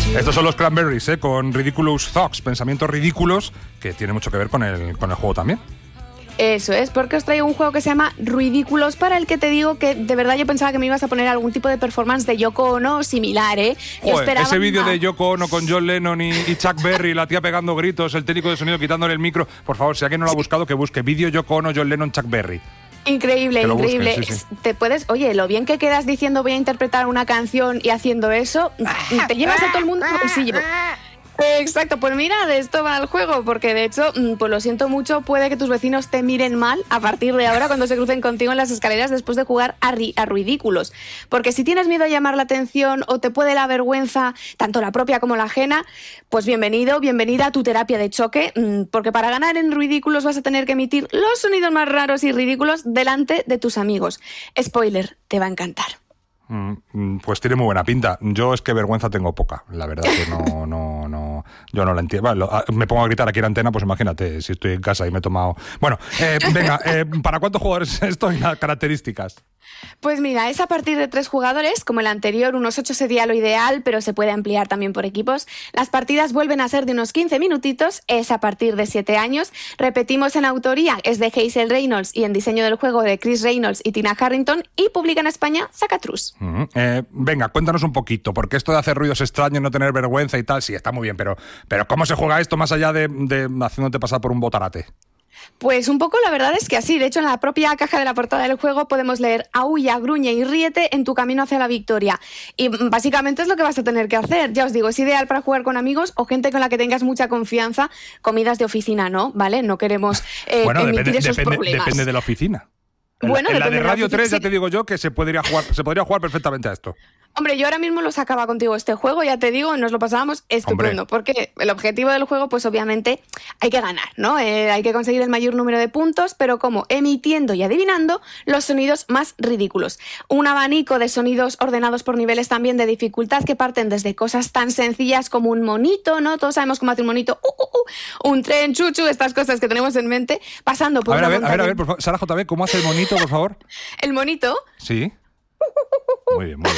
Estos son los Cranberries, con Ridiculous Thoughts, pensamientos ridículos, que tiene mucho que ver con el juego también. Eso es, porque os traigo un juego que se llama Ridículos, para el que te digo que de verdad yo pensaba que me ibas a poner algún tipo de performance de Yoko Ono similar, ¿eh? Joder, ese vídeo de Yoko Ono con John Lennon y Chuck Berry, la tía pegando gritos, el técnico de sonido quitándole el micro. Por favor, si alguien no lo ha buscado, que busque vídeo Yoko Ono, John Lennon, Chuck Berry. Increíble, increíble. Busquen, sí. Te puedes, oye, lo bien que quedas diciendo voy a interpretar una canción y haciendo eso, te llevas a todo el mundo al bolsillo. Exacto, pues mira, de esto va el juego, porque de hecho, pues lo siento mucho, puede que tus vecinos te miren mal a partir de ahora cuando se crucen contigo en las escaleras después de jugar a Ridículos. Porque si tienes miedo a llamar la atención o te puede la vergüenza, tanto la propia como la ajena, pues bienvenida a tu terapia de choque, porque para ganar en Ridículos vas a tener que emitir los sonidos más raros y ridículos delante de tus amigos. Spoiler, te va a encantar. Pues tiene muy buena pinta. Yo es que vergüenza tengo poca, la verdad que no, yo no la entiendo. Vale, me pongo a gritar aquí en antena, pues imagínate si estoy en casa y me he tomado... Bueno, venga, ¿para cuántos jugadores es esto y las características? Pues mira, es a partir de 3 jugadores, como el anterior, unos 8 sería lo ideal, pero se puede ampliar también por equipos. Las partidas vuelven a ser de unos 15 minutitos, es a partir de 7 años. Repetimos, en autoría es de Hazel Reynolds y en diseño del juego de Chris Reynolds y Tina Harrington, y publica en España Zacatrus. Venga, cuéntanos un poquito, porque esto de hacer ruidos extraños, no tener vergüenza y tal, sí, está muy bien, pero ¿cómo se juega esto más allá de haciéndote pasar por un botarate? Pues un poco la verdad es que así. De hecho, en la propia caja de la portada del juego podemos leer: aúlla, gruñe y ríete en tu camino hacia la victoria. Y básicamente es lo que vas a tener que hacer. Ya os digo, es ideal para jugar con amigos o gente con la que tengas mucha confianza. Comidas de oficina, ¿no? ¿Vale? No queremos emitir esos problemas. Depende de la oficina. Bueno, en la de Radio 3 sí. ya te digo yo que se podría jugar perfectamente a esto. Hombre, yo ahora mismo lo sacaba contigo este juego, ya te digo, nos lo pasábamos estupendo. Hombre. Porque el objetivo del juego, pues obviamente hay que ganar, ¿no? Hay que conseguir el mayor número de puntos, pero como emitiendo y adivinando los sonidos más ridículos. Un abanico de sonidos ordenados por niveles también de dificultad, que parten desde cosas tan sencillas como un monito, ¿no? Todos sabemos cómo hacer un monito, un tren, chuchu, estas cosas que tenemos en mente, pasando por a ver, por favor, Sara JB, ¿cómo hace el monito, por favor? ¿El monito? Sí. Muy bien.